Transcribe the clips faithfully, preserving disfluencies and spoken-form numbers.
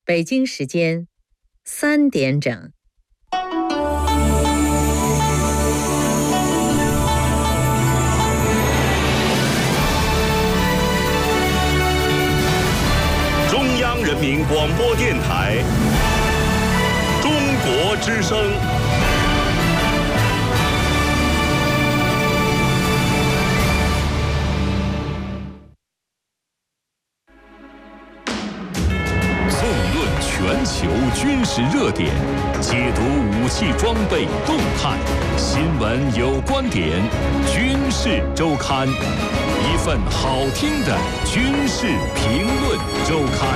北京时间三点整。 中央人民广播电台中国之声。 纵论全球军事热点，解读武器装备动态，新闻有观点，军事周刊，一份好听的军事评论周刊。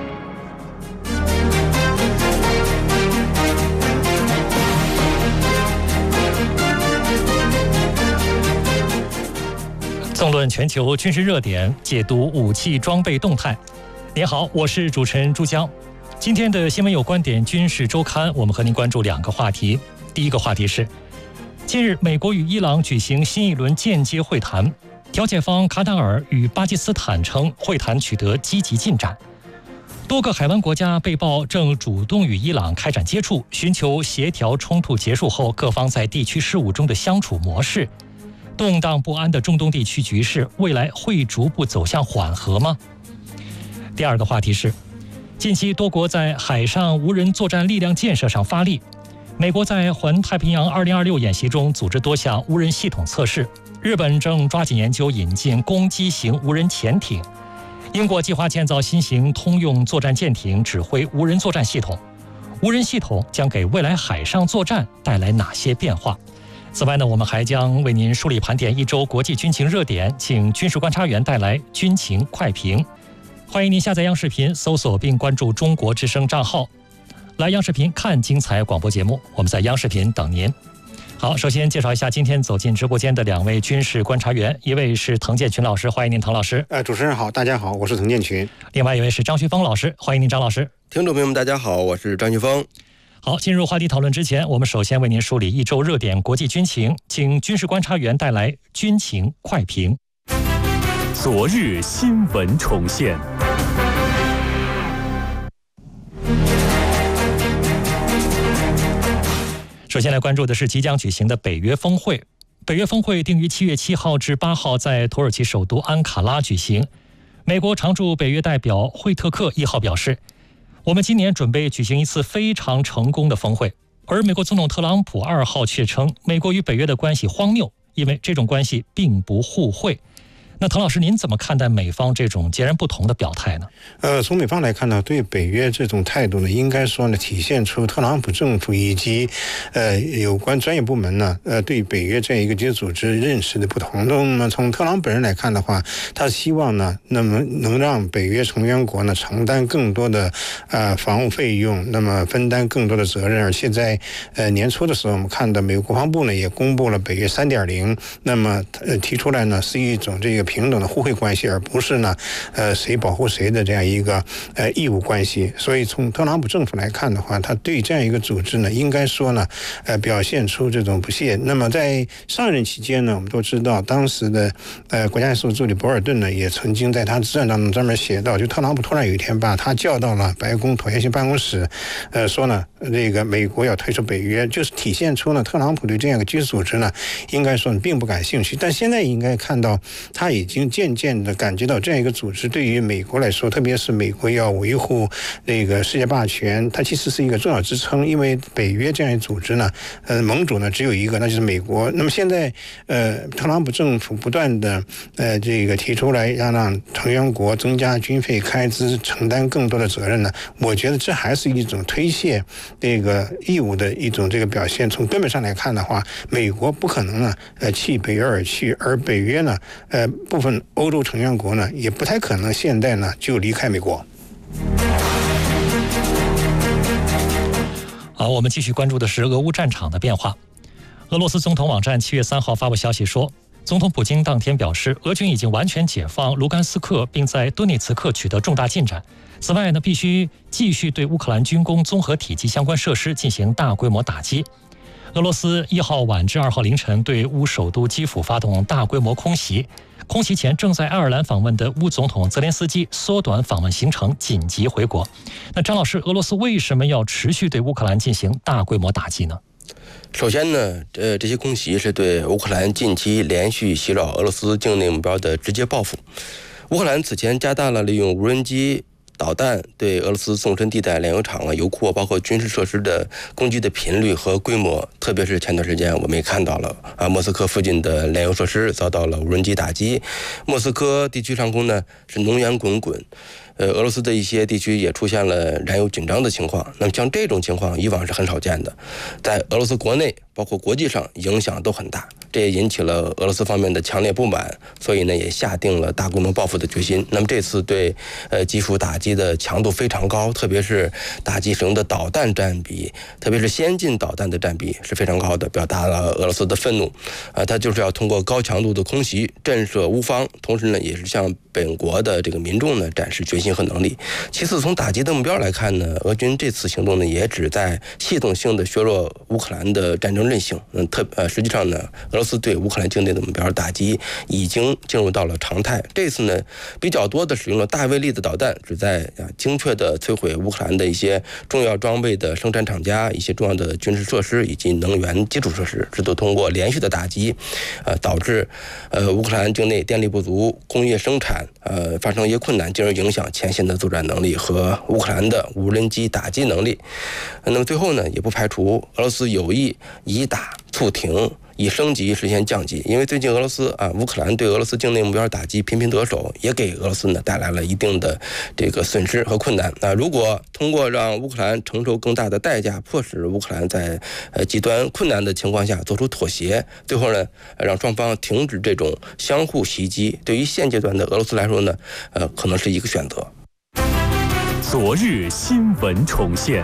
纵论全球军事热点，解读武器装备动态。您好，我是主持人朱江。今天的新闻有观点军事周刊，我们和您关注两个话题。第一个话题是，近日美国与伊朗举行新一轮间接会谈，调解方卡塔尔与巴基斯坦称会谈取得积极进展。多个海湾国家被曝正主动与伊朗开展接触，寻求协调冲突结束后各方在地区事务中的相处模式。动荡不安的中东地区局势，未来会逐步走向缓和吗？第二个话题是，近期多国在海上无人作战力量建设上发力。美国在环太平洋二零二六演习中组织多项无人系统测试，日本正抓紧研究引进攻击型无人潜艇，英国计划建造新型通用作战舰艇，指挥无人作战系统。无人系统将给未来海上作战带来哪些变化？此外呢，我们还将为您梳理盘点一周国际军情热点，请军事观察员带来军情快评。欢迎您下载央视频，搜索并关注中国之声账号，来央视频看精彩广播节目。我们在央视频等您。好，首先介绍一下今天走进直播间的两位军事观察员，一位是滕建群老师，欢迎您滕老师。 呃，主持人好，大家好，我是滕建群。 另外一位是张旭峰老师，欢迎您张老师。 听众朋友们大家好，我是张旭峰。 好，进入话题讨论之前，我们首先为您梳理一周热点国际军情，请军事观察员带来军情快评。 昨日新闻重现。 首先来关注的是即将举行的北约峰会。北约峰会定于七月七号至八号在土耳其首都安卡拉举行。美国常驻北约代表惠特克一号表示，我们今年准备举行一次非常成功的峰会。而美国总统特朗普二号却称，美国与北约的关系荒谬，因为这种关系并不互惠。那滕老师，您怎么看待美方这种截然不同的表态呢？ 呃，从美方来看呢，对北约这种态度呢，应该说呢，体现出特朗普政府以及呃有关专业部门呢，呃，对北约这样一个军事组织认识的不同。那么从特朗普本人来看的话，他希望呢，那么能让北约成员国呢承担更多的呃防务费用，那么分担更多的责任。而且在呃年初的时候，我们看到美国国防部呢也公布了北约 三点零， 那么呃提出来呢是一种这个平等的互惠关系，而不是呢，呃，谁保护谁的这样一个呃义务关系。所以从特朗普政府来看的话，他对这样一个组织呢，应该说呢，呃，表现出这种不屑。那么在上任期间呢，我们都知道，当时的呃国家安全助理博尔顿呢，也曾经在他自传当中专门写到，就特朗普突然有一天把他叫到了白宫椭圆形办公室，呃，说呢，这个美国要退出北约，就是体现出呢，特朗普对这样一个军事组织呢，应该说并不感兴趣。但现在应该看到，他已经渐渐的感觉到这样一个组织对于美国来说，特别是美国要维护那个世界霸权，它其实是一个重要支撑。因为北约这样一个组织呢，呃，盟主呢只有一个，那就是美国。那么现在，呃，特朗普政府不断的呃这个提出来要让成员国增加军费开支，承担更多的责任呢，我觉得这还是一种推卸这个义务的一种这个表现。从根本上来看的话，美国不可能呢呃弃北约而去，而北约呢呃部分欧洲成员国呢，也不太可能现在呢就离开美国。 好，我们继续关注的是俄乌战场的变化。俄罗斯总统网站七月三号发布消息说，总统普京当天表示，俄军已经完全解放卢甘斯克，并在顿涅茨克取得重大进展。此外呢，必须继续对乌克兰军工综合体及相关设施进行大规模打击。俄罗斯一号晚至二号凌晨对乌首都基辅发动大规模空袭， 空袭前正在爱尔兰访问的乌总统泽连斯基缩短访问行程，紧急回国。那张老师，俄罗斯为什么要持续对乌克兰进行大规模打击呢？ 首先呢，呃，这些空袭是对乌克兰近期连续袭扰俄罗斯境内目标的直接报复。乌克兰此前加大了利用无人机、导弹对俄罗斯纵深地带炼油厂啊、油库啊，包括军事设施的攻击的频率和规模。特别是前段时间我们也看到了啊，莫斯科附近的炼油设施遭到了无人机打击，莫斯科地区上空呢是浓烟滚滚。呃，俄罗斯的一些地区也出现了燃油紧张的情况。那么像这种情况以往是很少见的，在俄罗斯国内包括国际上影响都很大，这也引起了俄罗斯方面的强烈不满，所以呢也下定了大规模报复的决心。那么这次对呃基辅打击的强度非常高，特别是打击使用的导弹占比，特别是先进导弹的占比是非常高的，表达了俄罗斯的愤怒。啊、呃，它就是要通过高强度的空袭震慑乌方，同时呢也是向本国的这个民众呢展示决心和能力。其次，从打击的目标来看呢，俄军这次行动呢也旨在系统性的削弱乌克兰的战争韧性。嗯，特呃，实际上呢，俄罗斯对乌克兰境内的目标打击已经进入到了常态。这次呢，比较多的使用了大威力的导弹，旨在啊精确的摧毁乌克兰的一些重要装备的生产厂家、一些重要的军事设施以及能源基础设施，这都通过连续的打击，呃，导致呃乌克兰境内电力不足、工业生产呃发生一些困难，进而影响前线的作战能力和乌克兰的无人机打击能力。那么最后呢，也不排除俄罗斯有意以打促停，以升级实现降级。因为最近俄罗斯啊，乌克兰对俄罗斯境内目标打击频频得手，也给俄罗斯呢带来了一定的这个损失和困难。那如果通过让乌克兰承受更大的代价，迫使乌克兰在呃极端困难的情况下做出妥协，最后呢让双方停止这种相互袭击，对于现阶段的俄罗斯来说呢，呃可能是一个选择。 昨日新闻重现。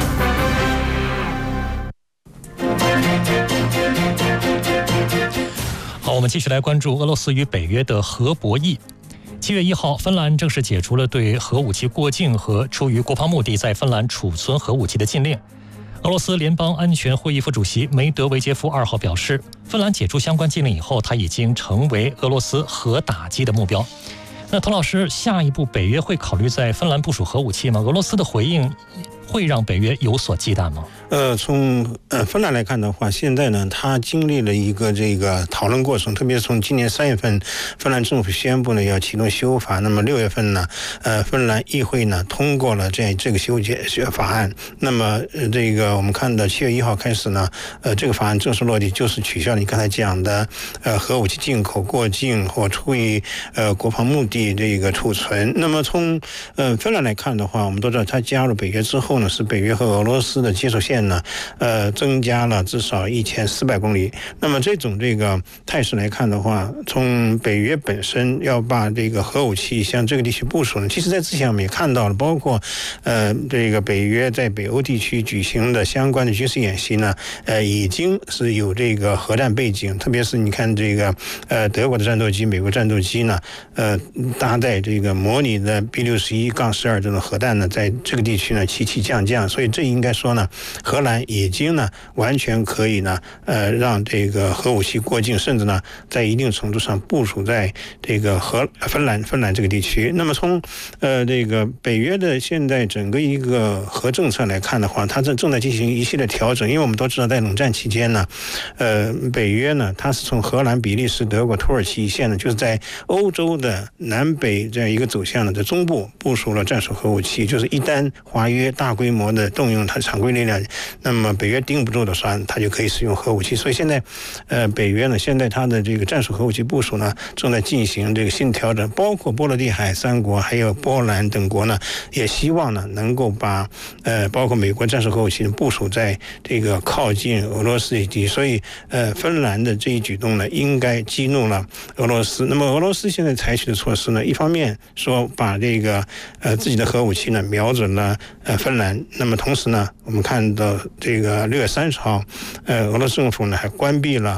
好，我们继续来关注俄罗斯与北约的核博弈。七月一号，芬兰正式解除了对核武器过境和出于国防目的在芬兰储存核武器的禁令。俄罗斯联邦安全会议副主席梅德韦杰夫二号表示，芬兰解除相关禁令以后，他已经成为俄罗斯核打击的目标。那童老师，下一步北约会考虑在芬兰部署核武器吗？俄罗斯的回应会让北约有所忌惮吗？ 呃，从呃芬兰来看的话，现在呢，它经历了一个这个讨论过程，特别是从今年三月份，芬兰政府宣布呢要启动修法，那么六月份呢，呃，芬兰议会呢通过了这这个修改法案，那么呃这个我们看到七月一号开始呢，呃，这个法案正式落地，就是取消你刚才讲的呃核武器进口、过境或出于呃国防目的这个储存。那么从呃芬兰来看的话，我们都知道它加入北约之后呢，使北约和俄罗斯的接触线呢，呃，增加了至少一千四百公里。那么这种这个态势来看的话，从北约本身要把这个核武器向这个地区部署呢，其实在之前我们也看到了，包括呃这个北约在北欧地区举行的相关的军事演习呢，呃，已经是有这个核战背景。特别是你看这个呃德国的战斗机、美国战斗机呢，呃，搭载这个模拟的 B 六十一杠十二这种核弹呢，在这个地区呢起起降降，所以这应该说呢，荷兰已经呢完全可以呢呃让这个核武器过境，甚至呢在一定程度上部署在这个荷芬兰芬兰这个地区。那么从呃这个北约的现在整个一个核政策来看的话，它正正在进行一系列调整，因为我们都知道在冷战期间呢，呃北约呢它是从荷兰、比利时、德国、土耳其一线呢，就是在欧洲的南北这样一个走向呢，在中部部署了战术核武器，就是一旦华约大规模的动用它的常规力量，那么北约盯不住的话，它就可以使用核武器。所以现在，呃，北约呢，现在它的这个战术核武器部署呢，正在进行这个新调整，包括波罗的海三国还有波兰等国呢，也希望呢能够把呃，包括美国战术核武器部署在这个靠近俄罗斯以及，所以呃，芬兰的这一举动呢，应该激怒了俄罗斯。那么俄罗斯现在采取的措施呢，一方面说把这个呃自己的核武器呢瞄准了呃芬兰，那么同时呢，我们看到这个六月三十号，呃，俄罗斯政府呢还关闭了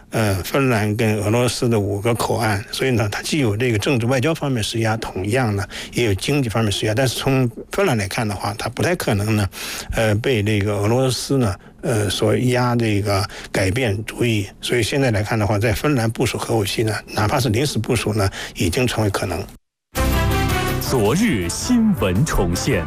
呃芬兰跟俄罗斯的五个口岸，所以呢，它既有这个政治外交方面施压，同样呢也有经济方面施压。但是从芬兰来看的话，它不太可能呢，呃，被这个俄罗斯呢，呃，所压这个改变主意。所以现在来看的话，在芬兰部署核武器呢，哪怕是临时部署呢，已经成为可能。 昨日新闻重现。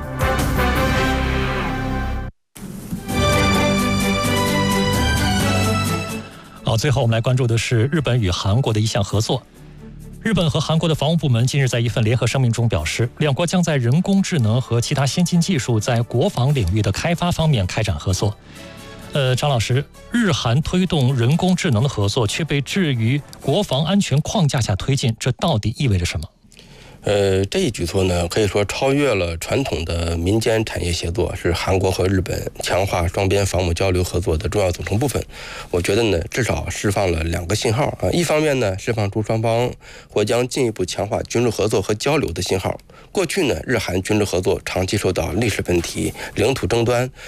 好，最后我们来关注的是日本与韩国的一项合作。日本和韩国的防务部门近日在一份联合声明中表示，两国将在人工智能和其他先进技术在国防领域的开发方面开展合作。呃，张老师，日韩推动人工智能的合作却被置于国防安全框架下推进，这到底意味着什么？ 呃，这一举措呢，可以说超越了传统的民间产业协作，是韩国和日本强化双边防务交流合作的重要组成部分。我觉得呢，至少释放了两个信号啊。一方面呢，释放出双方或将进一步强化军事合作和交流的信号。过去呢，日韩军事合作长期受到历史问题、领土争端